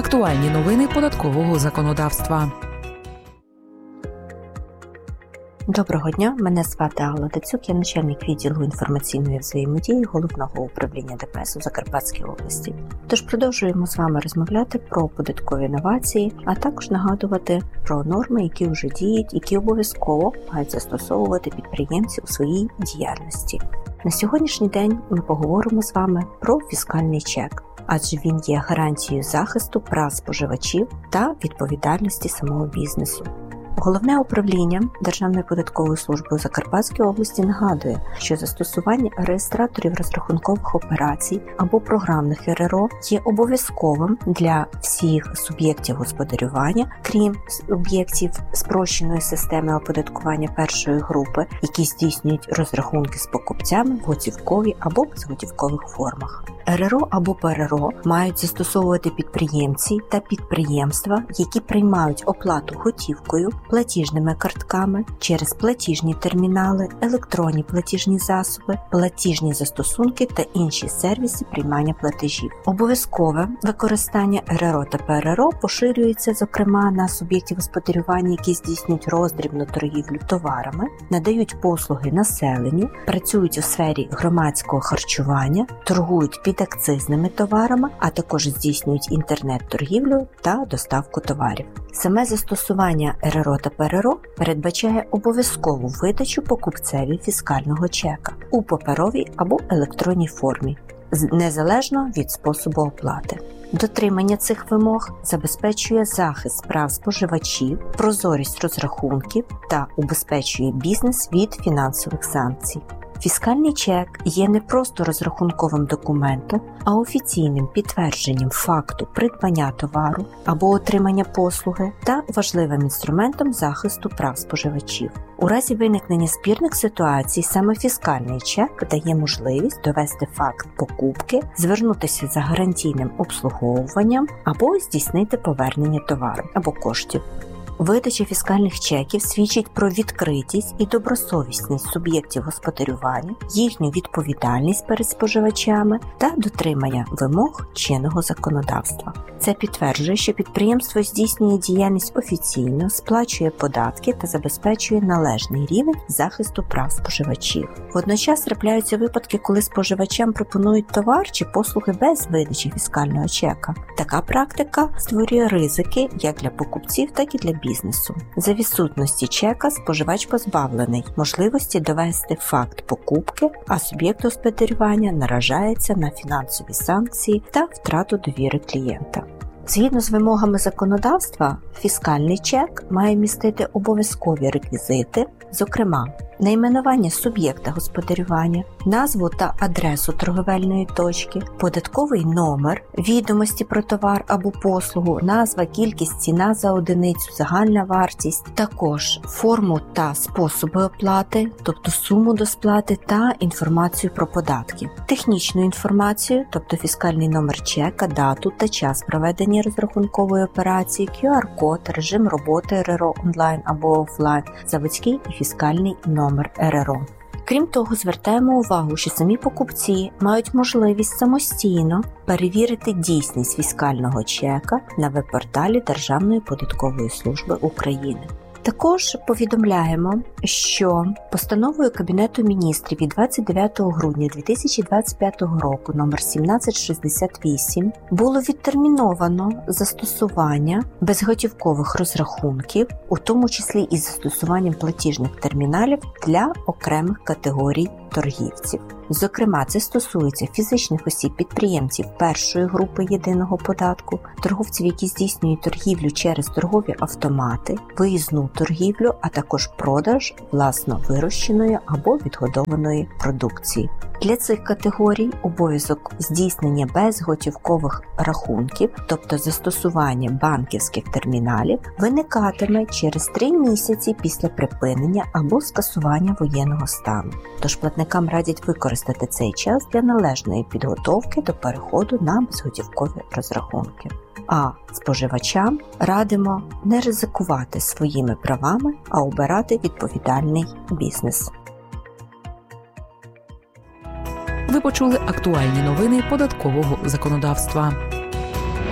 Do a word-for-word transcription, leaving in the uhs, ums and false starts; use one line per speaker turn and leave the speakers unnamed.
Актуальні новини податкового законодавства.
Доброго дня, мене звати Алла Дацюк, я начальник відділу інформаційної взаємодії Головного управління ДПС у Закарпатській області. Тож продовжуємо з вами розмовляти про податкові новації, а також нагадувати про норми, які вже діють, які обов'язково мають застосовувати підприємці у своїй діяльності. На сьогоднішній день ми поговоримо з вами про фіскальний чек, адже він є гарантією захисту прав споживачів та відповідальності самого бізнесу. Головне управління Державної податкової служби у Закарпатській області нагадує, що застосування реєстраторів розрахункових операцій або програмних ер ер о є обов'язковим для всіх суб'єктів господарювання, крім суб'єктів спрощеної системи оподаткування першої групи, які здійснюють розрахунки з покупцями в готівковій або безготівкових формах. ер ер о або пе ер ер о мають застосовувати підприємці та підприємства, які приймають оплату готівкою, платіжними картками, через платіжні термінали, електронні платіжні засоби, платіжні застосунки та інші сервіси приймання платежів. Обов'язкове використання ер ер о та пе ер ер о поширюється, зокрема, на суб'єктів господарювання, які здійснюють роздрібну торгівлю товарами, надають послуги населенню, працюють у сфері громадського харчування, торгують підакцизними товарами, а також здійснюють інтернет-торгівлю та доставку товарів. Саме застосування ер ер о та пе ер ер о передбачає обов'язкову видачу покупцеві фіскального чека у паперовій або електронній формі, незалежно від способу оплати. Дотримання цих вимог забезпечує захист прав споживачів, прозорість розрахунків та убезпечує бізнес від фінансових санкцій. Фіскальний чек є не просто розрахунковим документом, а офіційним підтвердженням факту придбання товару або отримання послуги та важливим інструментом захисту прав споживачів. У разі виникнення спірних ситуацій саме фіскальний чек дає можливість довести факт покупки, звернутися за гарантійним обслуговуванням або здійснити повернення товару або коштів. Видача фіскальних чеків свідчить про відкритість і добросовісність суб'єктів господарювання, їхню відповідальність перед споживачами та дотримання вимог чинного законодавства. Це підтверджує, що підприємство здійснює діяльність офіційно, сплачує податки та забезпечує належний рівень захисту прав споживачів. Водночас трапляються випадки, коли споживачам пропонують товар чи послуги без видачі фіскального чека. Така практика створює ризики як для покупців, так і для бізнесу. За відсутності чека споживач позбавлений можливості довести факт покупки, а суб'єкт господарювання наражається на фінансові санкції та втрату довіри клієнта. Згідно з вимогами законодавства, фіскальний чек має містити обов'язкові реквізити, зокрема, найменування суб'єкта господарювання, назву та адресу торговельної точки, податковий номер, відомості про товар або послугу, назва, кількість, ціна за одиницю, загальна вартість, також форму та способи оплати, тобто суму до сплати та інформацію про податки, технічну інформацію, тобто фіскальний номер чека, дату та час проведення розрахункової операції, кю ар код, режим роботи ер ер о онлайн або офлайн, заводський і фіскальний номер ер ер о. Крім того, звертаємо увагу, що самі покупці мають можливість самостійно перевірити дійсність фіскального чека на веб-порталі Державної податкової служби України. Також повідомляємо, що постановою Кабінету міністрів від двадцять дев'ятого грудня дві тисячі двадцять п'ятого року номер сімнадцять шістдесят вісім було відтерміновано застосування безготівкових розрахунків, у тому числі із застосуванням платіжних терміналів для окремих категорій торгівців. Зокрема, це стосується фізичних осіб-підприємців першої групи єдиного податку, торговців, які здійснюють торгівлю через торгові автомати, виїзну торгівлю, а також продаж власно вирощеної або відгодованої продукції. Для цих категорій обов'язок здійснення безготівкових рахунків, тобто застосування банківських терміналів, виникатиме через три місяці після припинення або скасування воєнного стану. Тож платникам радять використати цей час для належної підготовки до переходу на безготівкові розрахунки. А споживачам радимо не ризикувати своїми правами, а обирати відповідальний бізнес.
Ви почули актуальні новини податкового законодавства.